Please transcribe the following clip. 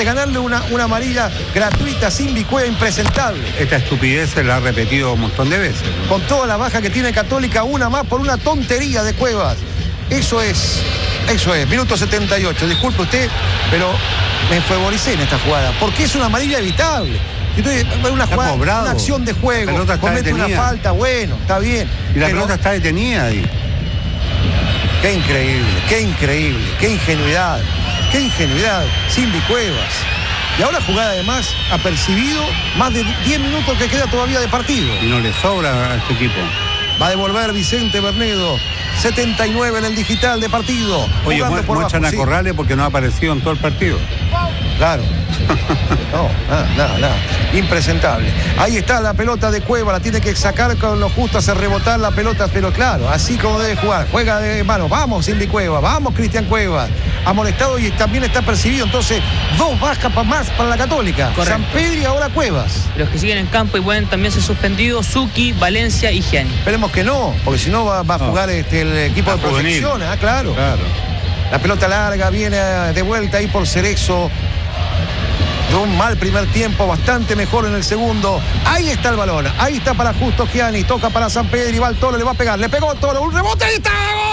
Imagínate ganarle una amarilla gratuita a Simbi Cueva, impresentable. Esta estupidez se la ha repetido un montón de veces. Con toda la baja que tiene Católica, una más por una tontería de Cuevas. Eso es. Minuto 78. Disculpe usted, pero me enfervoricé en esta jugada. Porque es una amarilla evitable. Entonces, una jugada, una acción de juego. Comete una falta, bueno, está bien. Y la pelota está detenida ahí. Qué increíble, qué ingenuidad. Simbi Cuevas. Y ahora jugada además ha percibido más de 10 minutos que queda todavía de partido. Y no le sobra a este equipo. Va a devolver Vicente Bernedo. 79 en el digital de partido. Oye, muestran a Corrales porque no ha aparecido en todo el partido. Claro. No, nada. Impresentable. Ahí está la pelota de Cueva, la tiene que sacar con lo justo, hacer rebotar la pelota, pero claro, así como debe jugar. Juega de mano. Vamos, Simbi Cueva. Vamos, Cristian Cueva. Ha molestado y también está percibido. Entonces, 2 bajas más para la Católica. Correcto. San Pedro y ahora Cuevas. Los que siguen en campo y pueden también ser suspendidos: Zucchi, Valencia y Gianni. Esperemos que no, porque si no va a jugar el equipo de protección. Claro. La pelota larga viene de vuelta ahí por Cerezo. De un mal primer tiempo, bastante mejor en el segundo. Ahí está el balón, ahí está para Justo Gianni, toca para San Pedro y va al Toro, le va a pegar, le pegó al Toro, un rebote y está.